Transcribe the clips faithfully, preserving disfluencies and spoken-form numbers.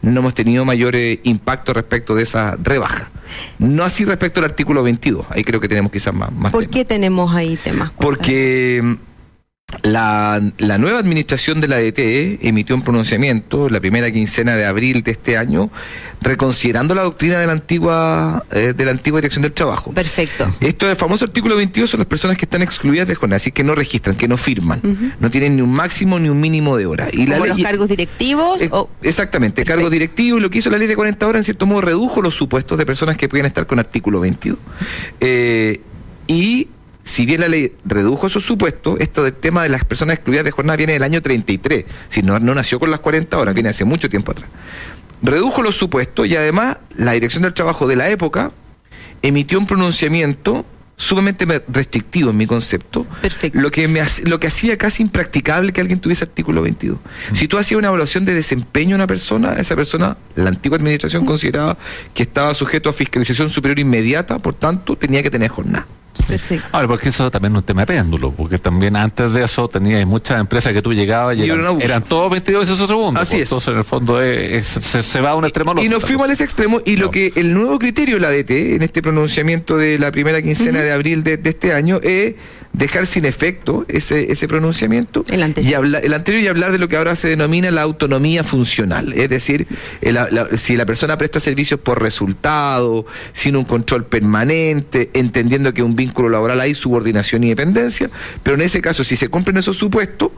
no hemos tenido mayor eh, impacto respecto de esa rebaja. No así respecto al artículo veintidós, ahí creo que tenemos quizás más, más ¿Por temas. qué tenemos ahí temas? Porque la, la nueva administración de la A D T emitió un pronunciamiento la primera quincena de abril de este año, reconsiderando la doctrina de la antigua eh, de la antigua Dirección del Trabajo. Perfecto. Esto del famoso artículo veintidós son las personas que están excluidas de jornada, así que no registran, que no firman, uh-huh. no tienen ni un máximo ni un mínimo de hora. Y ¿Como la ley, los cargos directivos? Eh, o... Exactamente, Perfecto. Cargos directivos. Lo que hizo la ley de cuarenta horas, en cierto modo, redujo los supuestos de personas que podían estar con artículo veintidós. Eh, y si bien la ley redujo esos supuestos, esto del tema de las personas excluidas de jornada viene del año treinta y tres, si no, no nació con las cuarenta horas, viene hace mucho tiempo atrás. Redujo los supuestos y además la Dirección del Trabajo de la época emitió un pronunciamiento sumamente restrictivo en mi concepto. Perfecto. Lo que me lo que hacía casi impracticable que alguien tuviese artículo veintidós. Mm. Si tú hacías una evaluación de desempeño de una persona, esa persona, la antigua administración mm. consideraba que estaba sujeto a fiscalización superior inmediata, por tanto tenía que tener jornada. Perfecto. Ahora, porque eso también es un tema de péndulo, porque también antes de eso tenías muchas empresas que tú llegabas y, y eran, eran todos veintidós y esos segundos. Así pues, es. Entonces, en el fondo, es, es, se, se va a un extremo al otro. Y nos fuimos a ese extremo, y no. lo que el nuevo criterio de la A D T, en este pronunciamiento de la primera quincena uh-huh. de abril de, de este año, es dejar sin efecto ese, ese pronunciamiento el anterior. y hablar el anterior y hablar de lo que ahora se denomina la autonomía funcional, es decir, el, la, si la persona presta servicios por resultado, sin un control permanente, entendiendo que un vínculo laboral hay subordinación y dependencia, pero en ese caso, si se cumplen esos supuestos,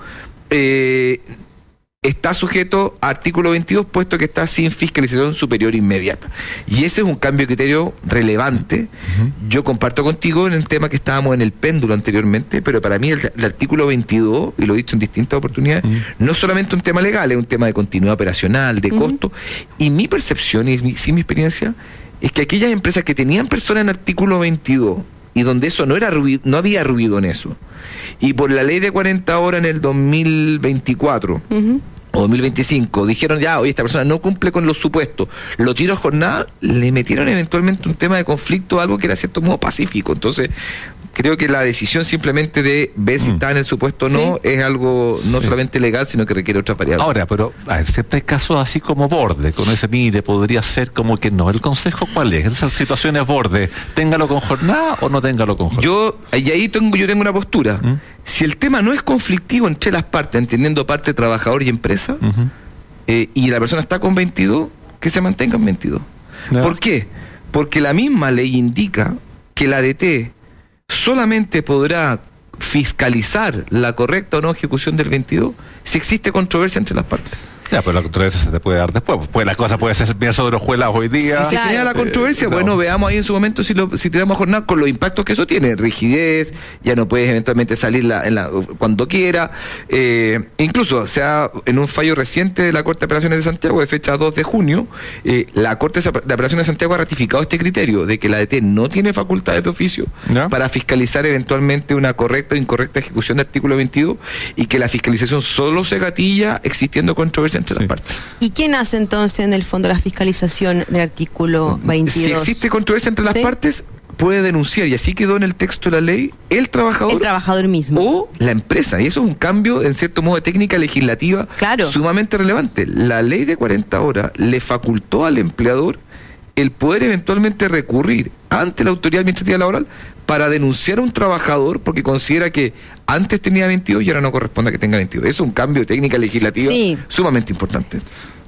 eh, está sujeto a artículo veintidós, puesto que está sin fiscalización superior inmediata. Y ese es un cambio de criterio relevante. Uh-huh. Yo comparto contigo en el tema que estábamos en el péndulo anteriormente, pero para mí el, el artículo veintidós, y lo he dicho en distintas oportunidades, uh-huh. no es solamente un tema legal, es un tema de continuidad operacional, de uh-huh. costo. Y mi percepción, y mi, sí, mi experiencia, es que aquellas empresas que tenían personas en artículo veintidós, y donde eso no era ruido, no había ruido en eso, y por la ley de cuarenta horas en el dos mil veinticuatro uh-huh. o dos mil veinticinco dijeron ya, oye, esta persona no cumple con los supuestos, lo tiro a jornada, le metieron eventualmente un tema de conflicto, algo que era de cierto modo pacífico. Entonces creo que la decisión simplemente de ver si mm. está en el supuesto o no, ¿sí? es algo no sí. solamente legal, sino que requiere otra variable. Ahora, pero a ver, siempre hay casos así como borde, con ese mire, podría ser como que no. ¿El consejo cuál es? En esas situaciones borde, ¿téngalo con jornada o no téngalo con jornada? Yo, y ahí tengo, yo tengo una postura. ¿Mm? Si el tema no es conflictivo entre las partes, entendiendo parte trabajador y empresa, uh-huh. eh, y la persona está con veintidós, que se mantenga en veintidós. ¿No? ¿Por qué? Porque la misma ley indica que la A D T solamente podrá fiscalizar la correcta o no ejecución del veintidós si existe controversia entre las partes. Ya, pero la controversia se te puede dar después. Pues la cosa puede ser bien sobre hojuelas hoy día. Si se genera la controversia, eh, no. bueno, veamos ahí en su momento si lo, si tenemos jornada con los impactos que eso tiene. Rigidez, ya no puedes eventualmente salir la, en la, cuando quiera. Eh, incluso, sea en un fallo reciente de la Corte de Apelaciones de Santiago, de fecha dos de junio, eh, la Corte de Apelaciones de Santiago ha ratificado este criterio de que la A D T no tiene facultades de oficio ¿Ya? para fiscalizar eventualmente una correcta o incorrecta ejecución del artículo veintidós, y que la fiscalización solo se gatilla existiendo controversia entre sí. las partes. ¿Y quién hace entonces en el fondo la fiscalización del artículo veintidós? Si existe controversia entre las ¿Sí? partes, puede denunciar, y así quedó en el texto de la ley, el trabajador, el trabajador mismo o la empresa, y eso es un cambio en cierto modo de técnica legislativa claro. sumamente relevante. La ley de cuarenta horas le facultó al empleador el poder eventualmente recurrir ante la autoridad administrativa laboral para denunciar a un trabajador porque considera que antes tenía veintidós y ahora no corresponde a que tenga veintidós. Es un cambio de técnica legislativa sí. sumamente importante.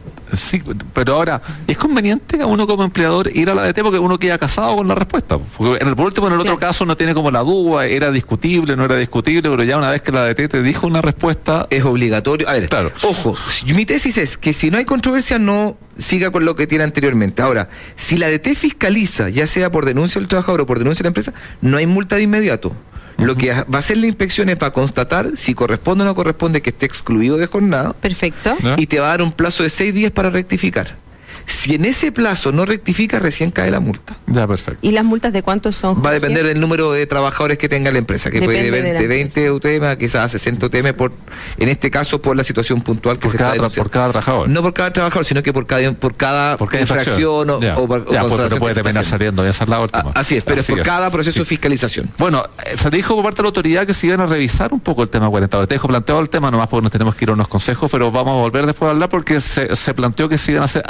Sí, pero ahora, ¿es conveniente a uno como empleador ir a la A D T porque uno queda casado con la respuesta? Porque en el, por último, en el otro caso no tiene como la duda, era discutible, no era discutible, pero ya una vez que la A D T te dijo una respuesta... Es obligatorio. A ver, claro. Ojo, mi tesis es que si no hay controversia, no siga con lo que tiene anteriormente. Ahora, si la A D T fiscaliza, ya sea por denuncia del trabajador o por denuncia de la empresa, no hay multa de inmediato. Lo que va a hacer la inspección es para constatar si corresponde o no corresponde que esté excluido de jornada. Perfecto. ¿No? Y te va a dar un plazo de seis días para rectificar. Si en ese plazo no rectifica, recién cae la multa. Ya, perfecto. ¿Y las multas de cuántos son, Jorge? Va a depender del número de trabajadores que tenga la empresa, que Depende puede de veinte, veinte U T M, quizás a sesenta U T M, por, en este caso por la situación puntual que por se cada, está denunciando. Por cada trabajador. No por cada trabajador, sino que por cada, por cada, por cada infracción, infracción o, ya. o, o ya, pues, pero puede terminar saliendo, esa es la última. A, así es, pero así es por es. cada proceso sí. de fiscalización. Bueno, se dijo por parte de la autoridad que se iban a revisar un poco el tema cuarenta horas. Te dejo planteado el tema nomás porque nos tenemos que ir a unos consejos, pero vamos a volver después a hablar porque se, se planteó que se iban a hacer